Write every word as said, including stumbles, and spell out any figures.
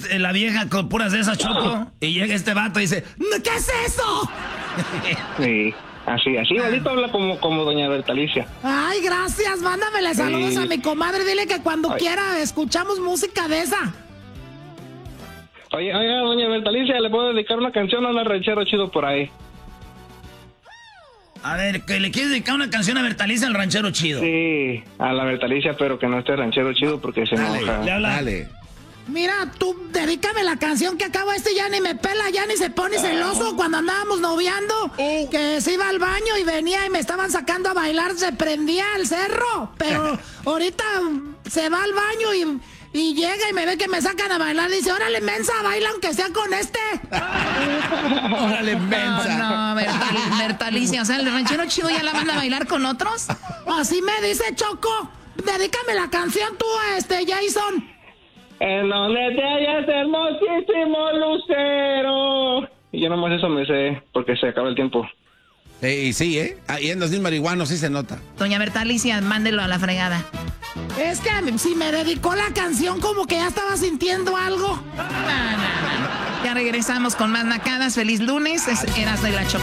eh, la vieja con puras de esas, Choco. Y llega este vato y dice, ¿qué es eso? Sí, así, así igualito habla como, como doña Bertalicia. Ay, gracias, mándamele saludos Sí. a mi comadre, dile que cuando Ay. quiera escuchamos música de esa. Oye, oiga, doña Bertalicia, ¿le puedo dedicar una canción a un ranchero chido por ahí? A ver, que le quieres dedicar una canción a Bertalicia, al ranchero chido. Sí, a la Bertalicia, pero que no esté ranchero chido porque se Dale, enoja. le habla. Dale. Mira, tú dedícame la canción que acabo este ya ni me pela, ya ni se pone celoso cuando andábamos noviando, que se iba al baño y venía y me estaban sacando a bailar, se prendía el cerro, pero ahorita se va al baño y, y llega y me ve que me sacan a bailar, dice, órale mensa, baila aunque sea con este. Órale, mensa. No, no, Bertal- Bertalicia, o sea, el ranchero chido ya la manda a bailar con otros. Así me dice Choco, dedícame la canción tú a este Jason. En donde te hallas hermosísimo lucero. Y yo nomás eso me sé, porque se acaba el tiempo. Sí, sí, ¿eh? Ahí en dos mil marihuanos sí se nota. Doña Bertalicia, mándelo a la fregada. Es que si me dedicó la canción como que ya estaba sintiendo algo. No, no, no. Ya regresamos con más nacadas. Feliz lunes. Es Erasmo y la Chocolata.